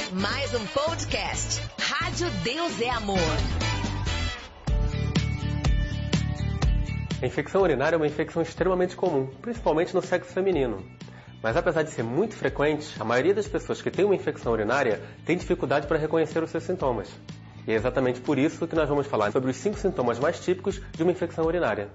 Mais um podcast. Rádio Deus é Amor. A infecção urinária é uma infecção extremamente comum, principalmente no sexo feminino. Mas apesar de ser muito frequente, a maioria das pessoas que tem uma infecção urinária tem dificuldade para reconhecer os seus sintomas. E é exatamente por isso que nós vamos falar sobre os 5 sintomas mais típicos de uma infecção urinária.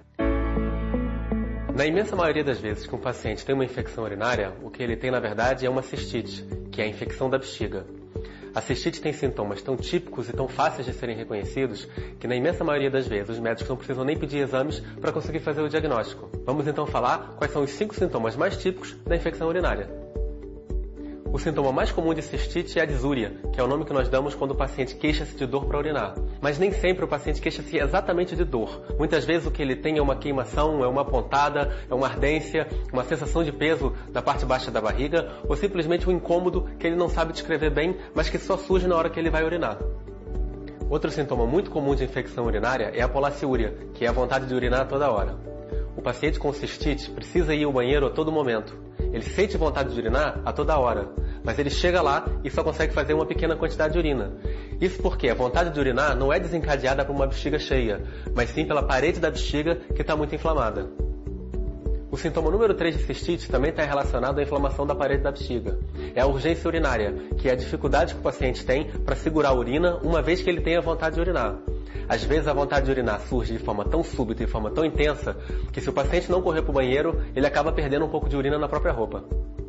Na imensa maioria das vezes que um paciente tem uma infecção urinária, o que ele tem na verdade é uma cistite, que é a infecção da bexiga. A cistite tem sintomas tão típicos e tão fáceis de serem reconhecidos que na imensa maioria das vezes os médicos não precisam nem pedir exames para conseguir fazer o diagnóstico. Vamos então falar quais são os 5 sintomas mais típicos da infecção urinária. O sintoma mais comum de cistite é a disúria, que é o nome que nós damos quando o paciente queixa-se de dor para urinar. Mas nem sempre o paciente queixa-se exatamente de dor. Muitas vezes o que ele tem é uma queimação, é uma pontada, é uma ardência, uma sensação de peso na parte baixa da barriga ou simplesmente um incômodo que ele não sabe descrever bem, mas que só surge na hora que ele vai urinar. Outro sintoma muito comum de infecção urinária é a polaciúria, que é a vontade de urinar a toda hora. O paciente com cistite precisa ir ao banheiro a todo momento. Ele sente vontade de urinar a toda hora, mas ele chega lá e só consegue fazer uma pequena quantidade de urina. Isso porque a vontade de urinar não é desencadeada por uma bexiga cheia, mas sim pela parede da bexiga que está muito inflamada. O sintoma número 3 de cistite também está relacionado à inflamação da parede da bexiga. É a urgência urinária, que é a dificuldade que o paciente tem para segurar a urina uma vez que ele tem a vontade de urinar. Às vezes a vontade de urinar surge de forma tão súbita e de forma tão intensa que se o paciente não correr para o banheiro, ele acaba perdendo um pouco de urina na própria roupa.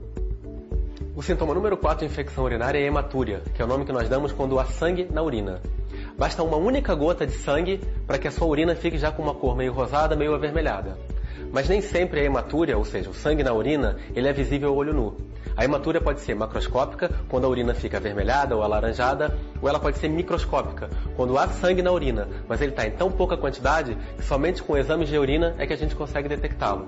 O sintoma número 4 de infecção urinária é a hematúria, que é o nome que nós damos quando há sangue na urina. Basta uma única gota de sangue para que a sua urina fique já com uma cor meio rosada, meio avermelhada. Mas nem sempre a hematúria, ou seja, o sangue na urina, ele é visível ao olho nu. A hematúria pode ser macroscópica, quando a urina fica avermelhada ou alaranjada, ou ela pode ser microscópica, quando há sangue na urina, mas ele está em tão pouca quantidade que somente com exames de urina é que a gente consegue detectá-lo.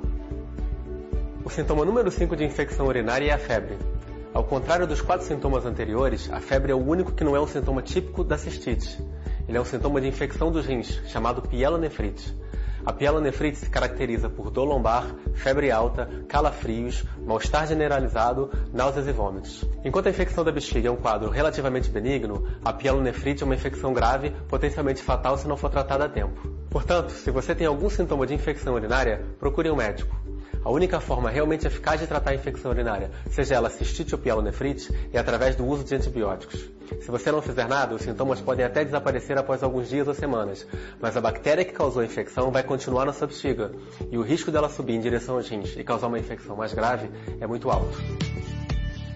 O sintoma número 5 de infecção urinária é a febre. Ao contrário dos 4 sintomas anteriores, a febre é o único que não é um sintoma típico da cistite. Ele é um sintoma de infecção dos rins, chamado pielonefrite. A pielonefrite se caracteriza por dor lombar, febre alta, calafrios, mal-estar generalizado, náuseas e vômitos. Enquanto a infecção da bexiga é um quadro relativamente benigno, a pielonefrite é uma infecção grave, potencialmente fatal se não for tratada a tempo. Portanto, se você tem algum sintoma de infecção urinária, procure um médico. A única forma realmente eficaz de tratar a infecção urinária, seja ela cistite ou pielonefrite, é através do uso de antibióticos. Se você não fizer nada, os sintomas podem até desaparecer após alguns dias ou semanas, mas a bactéria que causou a infecção vai continuar na sua bexiga, e o risco dela subir em direção aos rins e causar uma infecção mais grave é muito alto.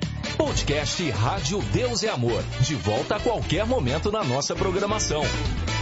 Podcast Rádio Deus é Amor. De volta a qualquer momento na nossa programação.